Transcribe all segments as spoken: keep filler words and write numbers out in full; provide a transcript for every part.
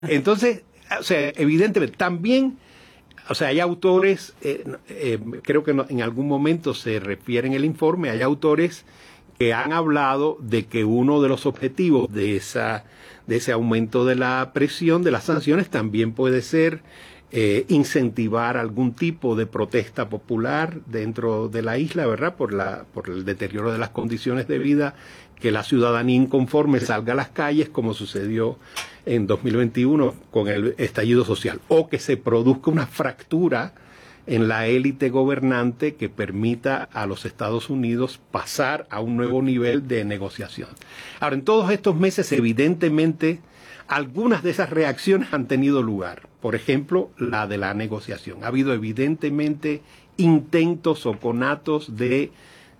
Entonces, o sea, evidentemente, también, o sea, hay autores, eh, eh, creo que no, en algún momento se refiere en el informe, hay autores que han hablado de que uno de los objetivos de esa de ese aumento de la presión de las sanciones también puede ser eh, incentivar algún tipo de protesta popular dentro de la isla, ¿verdad? Por la por el deterioro de las condiciones de vida, que la ciudadanía inconforme salga a las calles, como sucedió en dos mil veintiuno con el estallido social, o que se produzca una fractura en la élite gobernante que permita a los Estados Unidos pasar a un nuevo nivel de negociación. Ahora, en todos estos meses, evidentemente, algunas de esas reacciones han tenido lugar. Por ejemplo, la de la negociación. Ha habido evidentemente intentos o conatos de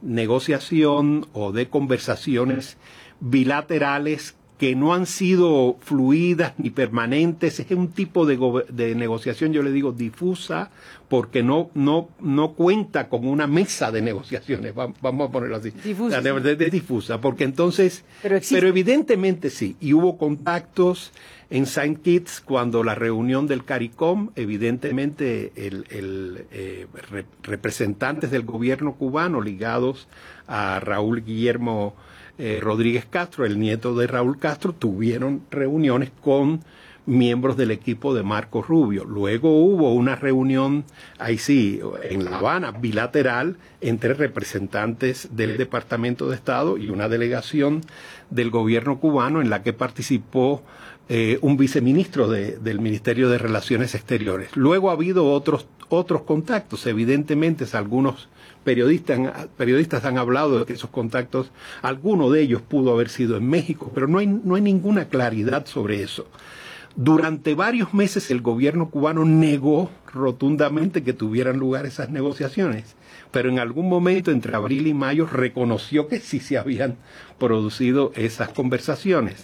negociación o de conversaciones bilaterales que no han sido fluidas ni permanentes. Es un tipo de, de negociación, yo le digo, difusa, porque no, no, no cuenta con una mesa de negociaciones, vamos a ponerlo así. Difusa. De, de, de difusa, porque entonces, pero, pero evidentemente sí, y hubo contactos en Saint Kitts cuando la reunión del CARICOM, evidentemente el, el eh, re, representantes del gobierno cubano ligados a Raúl Guillermo Eh, Rodríguez Castro, el nieto de Raúl Castro, tuvieron reuniones con miembros del equipo de Marco Rubio. Luego hubo una reunión, ahí sí, en La Habana, bilateral, entre representantes del Departamento de Estado y una delegación del gobierno cubano en la que participó eh, un viceministro de, del Ministerio de Relaciones Exteriores. Luego ha habido otros, otros contactos, evidentemente algunos Periodistas, periodistas han hablado de que esos contactos, alguno de ellos pudo haber sido en México, pero no hay, no hay ninguna claridad sobre eso. Durante varios meses el gobierno cubano negó rotundamente que tuvieran lugar esas negociaciones, pero en algún momento entre abril y mayo reconoció que sí se habían producido esas conversaciones.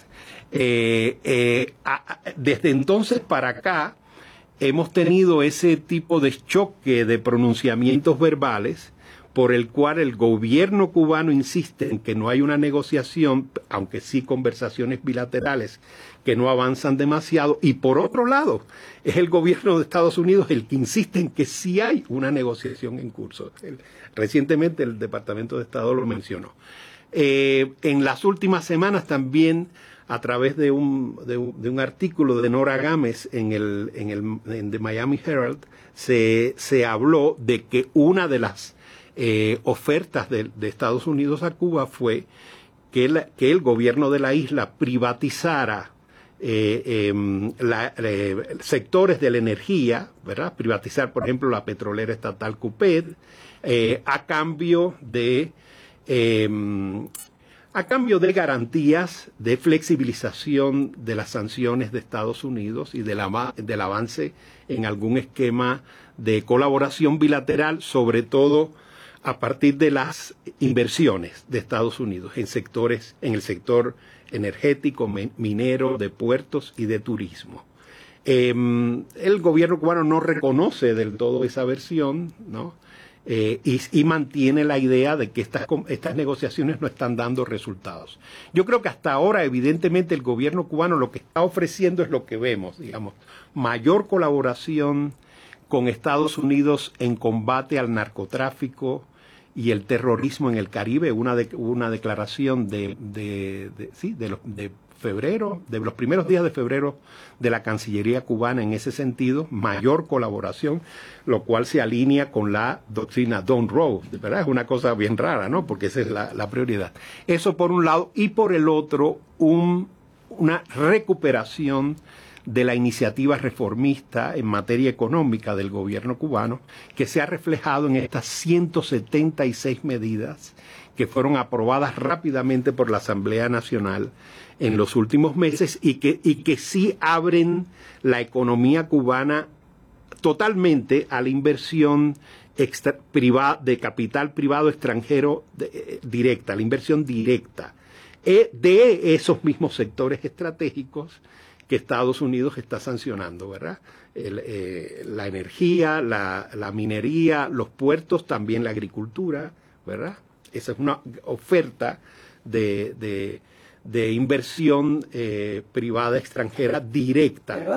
Eh, eh, a, desde entonces para acá hemos tenido ese tipo de choque de pronunciamientos verbales por el cual el gobierno cubano insiste en que no hay una negociación, aunque sí conversaciones bilaterales que no avanzan demasiado, y por otro lado, es el gobierno de Estados Unidos el que insiste en que sí hay una negociación en curso. El, recientemente el Departamento de Estado lo mencionó. Eh, en las últimas semanas también, a través de un, de un, de un artículo de Nora Gámez en el, en el en The Miami Herald, se, se habló de que una de las Eh, ofertas de, de Estados Unidos a Cuba fue que, la, que el gobierno de la isla privatizara eh, eh, la, eh, sectores de la energía, ¿verdad? Privatizar, por ejemplo, la petrolera estatal CUPED, eh, a cambio de eh, a cambio de garantías de flexibilización de las sanciones de Estados Unidos y del, del avance en algún esquema de colaboración bilateral, sobre todo a partir de las inversiones de Estados Unidos en sectores, en el sector energético, minero, de puertos y de turismo. Eh, el gobierno cubano no reconoce del todo esa versión, ¿no? Eh, y, y mantiene la idea de que estas, estas negociaciones no están dando resultados. Yo creo que hasta ahora, evidentemente, el gobierno cubano lo que está ofreciendo es lo que vemos, digamos, mayor colaboración con Estados Unidos en combate al narcotráfico y el terrorismo en el Caribe. Una, de, una declaración de, de, de, sí, de, los, de febrero, de los primeros días de febrero de la Cancillería cubana en ese sentido, mayor colaboración, lo cual se alinea con la doctrina Don't Row, ¿verdad? Es una cosa bien rara, ¿no? Porque esa es la, la prioridad. Eso por un lado, y por el otro, un, una recuperación de la iniciativa reformista en materia económica del gobierno cubano, que se ha reflejado en estas ciento setenta y seis medidas que fueron aprobadas rápidamente por la Asamblea Nacional en los últimos meses y que, y que sí abren la economía cubana totalmente a la inversión extra, privada, de capital privado extranjero de, eh, directa, la inversión directa eh, de esos mismos sectores estratégicos que Estados Unidos está sancionando, ¿verdad? El, eh, la energía, la, la minería, los puertos, también la agricultura, ¿verdad? Esa es una oferta de, de, de inversión eh, privada extranjera directa.